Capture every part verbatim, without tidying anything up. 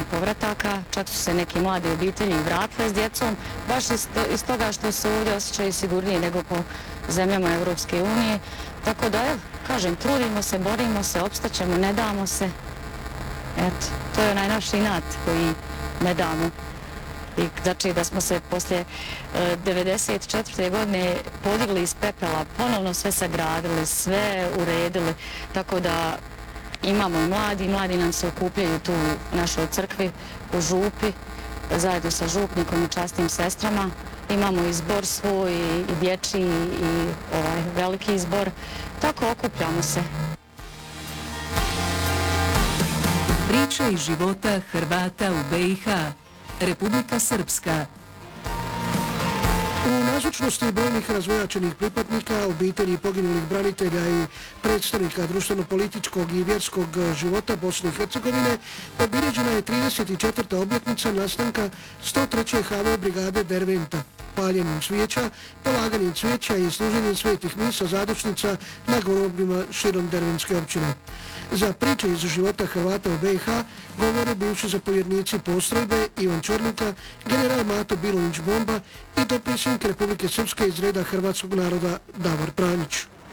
povrataka, čak su se neki mladi obitelji vratile s djecom, baš iz, iz toga što se ovdje osjećaju sigurnije nego po zemljama Evropske unije. Tako da, evo, kažem, trudimo se, borimo se, opstaćemo, ne damo se. Eto, to je onaj naš inat koji ne damo. I znači da smo se poslije e, devedeset četvrte godine podigli iz pepela, ponovno sve sagradili, sve uredili, tako da imamo i mladi, mladi nam se okupljaju tu u našoj crkvi, u župi, zajedno sa župnikom i časnim sestrama. Imamo i zbor svoj, i, i dječji, i ovaj, veliki zbor, tako okupljamo se. Priča iz života Hrvata u be i ha, Republika Srpska. U nazočnosti brojnih razvojačenih pripadnika, obitelji poginulih branitelja i predstavnika društveno-političkog i vjerskog života Bosne i Hercegovine obilježena je trideset četvrta obljetnica nastanka sto treće ha ve brigade Derventa. Paljenjem cvijeća, polaganjem cvijeća i služenjem svetih misa zadošnica na grobljima širom Derventske općine. Za priče iz života Hrvata u be i ha govore bivši zapovjednici postrojbe Ivan Čornuka, general Mato Bilović Bomba i dopredsjednik Republike Srpske iz reda hrvatskog naroda Davor Pranjić.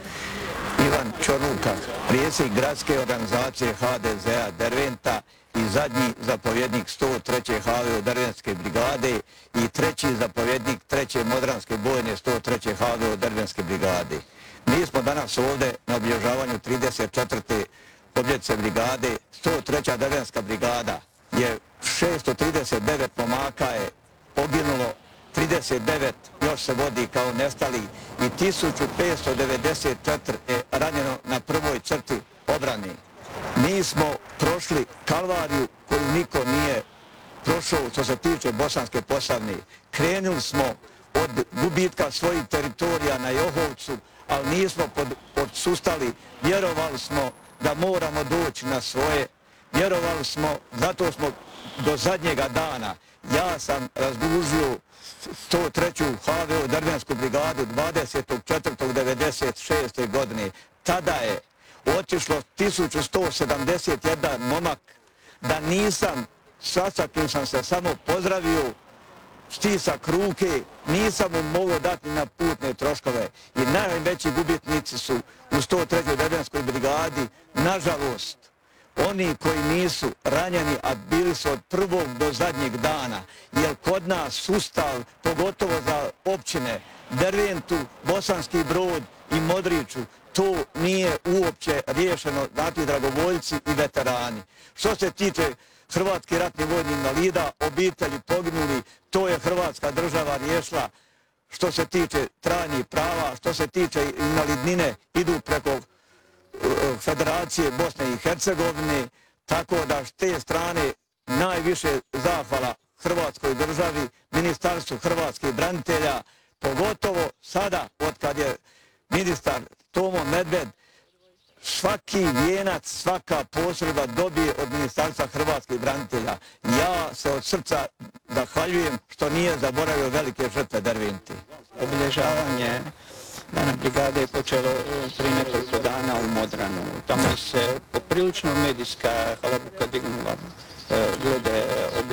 Ivan Čornuka, predsjednik gradske organizacije ha de ze a Derventa i zadnji zapovjednik sto treće ha ve Derventske brigade i treći zapovjednik treće Modranske bojne sto treće ha ve Derventske brigade. Mi smo danas ovdje na obilježavanju trideset četvrte obljetnice brigade. sto treća Derventska brigada je šesto trideset devet momaka je poginulo, trideset devet još se vodi kao nestali i tisuću petsto devedeset četiri je ranjeno na prvoj crti obrane. Mi smo prošli kalvariju koju niko nije prošao što se tiče Bosanske Posavine. Krenuli smo od gubitka svojih teritorija na Johovcu, ali nismo pod, podsustali, vjerovali smo da moramo doći na svoje, vjerovali smo, zato smo do zadnjega dana, ja sam razdužio sto treću ha ve Derventsku brigadu dvadesetog četvrtog devedeset šeste godine. Tada je otišlo tisuću sto sedamdeset jedan momak, da nisam, sastakim sam se samo pozdravio, stisak ruke, nisam mu mogao dati na putne troškove i najveći gubitnici su u sto trećoj Derventskoj brigadi, nažalost, oni koji nisu ranjeni, a bili su od prvog do zadnjeg dana, jer kod nas sustav, pogotovo za općine Derventu, Bosanski Brod i Modriču, to nije uopće riješeno, dakle, dragovoljci i veterani. Što se tiče hrvatskih ratnih vojnih invalida, obitelji poginuli, to je Hrvatska država riješila. Što se tiče trajnih prava, što se tiče invalidnine, idu preko Federacije Bosne i Hercegovine, tako da s te strane najviše zahvala Hrvatskoj državi, Ministarstvu hrvatskih branitelja, pogotovo sada, od kad je ministar Tomo Medved, svaki vijenac, svaka postrojba dobije od Ministarstva hrvatskih branitelja. Ja se od srca zahvaljujem što nije zaboravio velike žrtve Derventi. Obilježavanje Dana brigade je počelo prije nekoliko dana u Modranu. Tamo se poprilično medijska halabuka dignula glede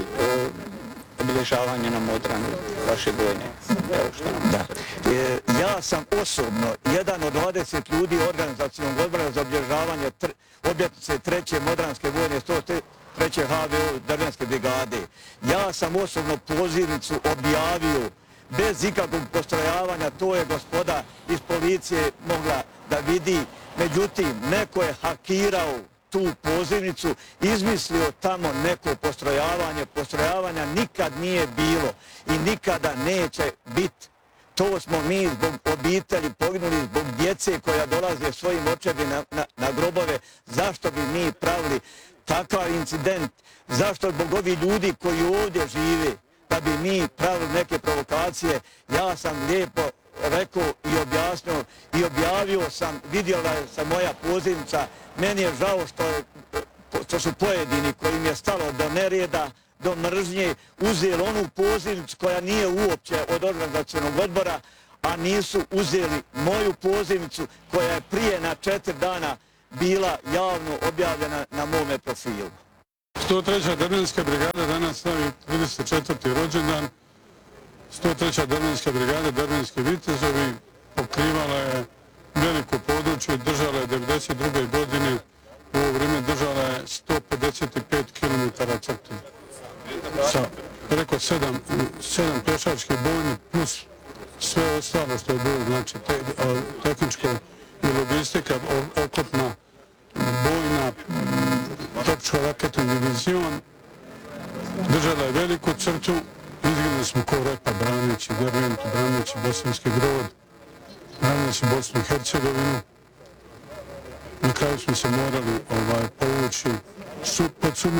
obilježavanja na Modranu vaše bojne. Evo što nam da. E, ja sam osobno jedan od dvadeset ljudi organizacijnog odbora za obilježavanje obljetnice treće Modranske bojne sto treće ha ve Derventske brigade. Ja sam osobno pozivnicu objavio bez ikakvog postrojavanja, to je gospoda iz policije mogla da vidi. Međutim, neko je hakirao tu pozivnicu, izmislio tamo neko postrojavanje. Postrojavanja nikad nije bilo i nikada neće biti. To smo mi zbog obitelji poginuli, zbog djece koja dolaze svojim očevi na, na, na grobove. Zašto bi mi pravili takav incident? Zašto zbog ovih ljudi koji ovdje žive, da bi mi pravili neke provokacije? Ja sam lijepo rekao i objasnio i objavio sam, vidjela je sa moja pozivnica. Meni je žao što, je, što su pojedini kojim je stalo do nereda, do mržnje, uzeli onu pozivnicu koja nije uopće od organizacionog odbora, a nisu uzeli moju pozivnicu koja je prije na četiri dana bila javno objavljena na mome profilu. sto treća Dervenska brigada danas slavi trideset četvrti rođendan. sto treća Dervenska brigada, Dervenski vitezovi, pokrivala je veliko područje, držala je devedeset druge godine, u ovo vrijeme držala je sto pedeset pet kilometara crte. Sa preko sedam, sedam pješačkih bojni plus sve ostalo što je bilo, znači te, tehničko i logistika, okopna, bojna, topčko raketni divizion, držala je veliku crtu, izgledali smo ko repa braneći Derventu, braneći Bosanski Brod, braneći Bosnu i Hercegovinu. Na kraju smo se morali ovaj, povući su, pod sumnju